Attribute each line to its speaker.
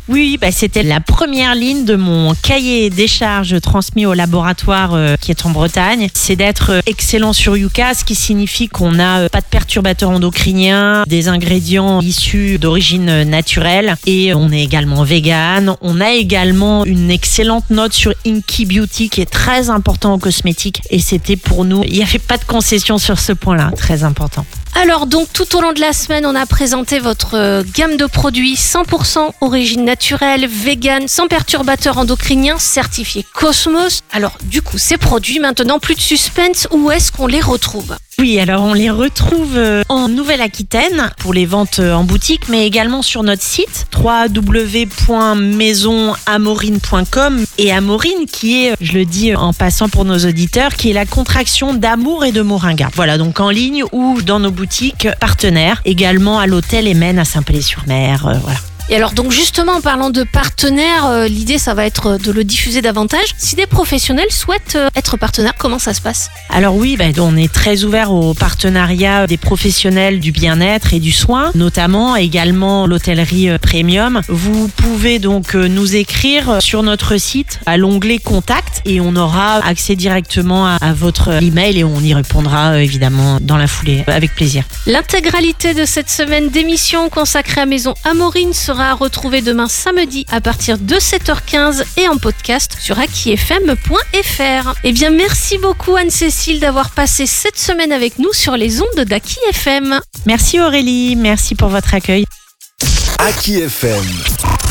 Speaker 1: Oui, c'était la première ligne de mon cahier des charges transmis au laboratoire qui est en Bretagne. C'est d'être excellent sur Yucca, ce qui signifie qu'on n'a pas de perturbateurs endocriniens, des ingrédients issus d'origine naturelle et on est également vegan. On a également une excellente note sur Inky Beauty qui est très important en cosmétique et c'était pour nous, il n'y avait pas de concession sur ce point-là, très important.
Speaker 2: Alors donc tout au long de la semaine, on a présenté votre gamme de produits 100% origine naturelle, vegan, sans perturbateurs endocriniens, certifiés Cosmos. Alors du coup, ces produits, maintenant plus de suspense, où est-ce qu'on les retrouve ?
Speaker 1: Oui, alors on les retrouve en Nouvelle-Aquitaine pour les ventes en boutique, mais également sur notre site www.maisonamorine.com et Amorine qui est, je le dis en passant pour nos auditeurs, qui est la contraction d'amour et de moringa. Voilà, donc en ligne ou dans nos boutiques partenaires, également à l'hôtel Emen à Saint-Palais-sur-Mer, voilà.
Speaker 2: Et alors donc justement en parlant de partenaires, l'idée ça va être de le diffuser davantage. Si des professionnels souhaitent être partenaires, comment ça se passe ?
Speaker 1: Alors oui, on est très ouvert au partenariat des professionnels du bien-être et du soin, notamment également l'hôtellerie premium. Vous pouvez donc nous écrire sur notre site à l'onglet Contact et on aura accès directement à votre email et on y répondra évidemment dans la foulée avec plaisir.
Speaker 2: L'intégralité de cette semaine d'émission consacrée à Maison Amorine sera à retrouver demain samedi à partir de 7h15 et en podcast sur akifm.fr. Eh bien, merci beaucoup Anne-Cécile d'avoir passé cette semaine avec nous sur les ondes d'Aki FM.
Speaker 1: Merci Aurélie, merci pour votre accueil.
Speaker 3: Aki FM.